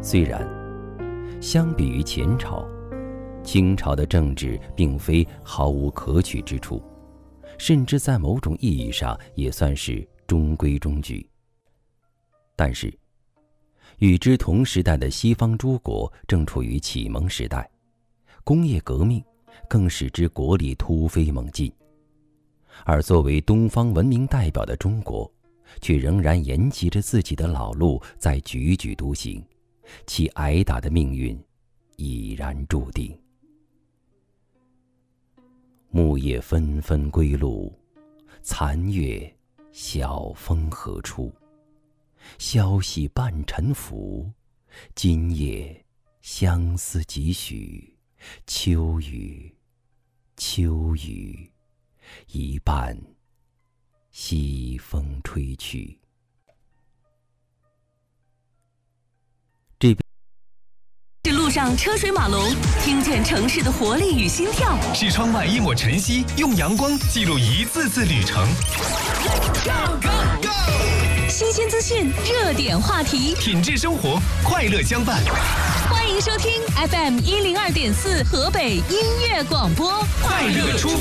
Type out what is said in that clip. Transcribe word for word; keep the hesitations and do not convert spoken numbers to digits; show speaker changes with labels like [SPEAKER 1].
[SPEAKER 1] 虽然相比于前朝，清朝的政治并非毫无可取之处，甚至在某种意义上也算是中规中矩。但是与之同时代的西方诸国正处于启蒙时代，工业革命更使之国力突飞猛进，而作为东方文明代表的中国，却仍然沿袭着自己的老路在踽踽独行，其挨打的命运已然注定。木叶纷纷归路，残月晓风何处？消息半沉浮，今夜相思几许？秋雨，秋雨，一半西风吹去。
[SPEAKER 2] 这路上车水马龙，听见城市的活力与心跳。
[SPEAKER 3] 是窗外一抹晨曦，用阳光记录一次次旅程。Go go go！
[SPEAKER 2] 新鲜资讯，热点话题，
[SPEAKER 3] 品质生活，快乐相伴。
[SPEAKER 2] 欢迎收听 F M 一零二点四河北音乐广播，
[SPEAKER 3] 快乐出发。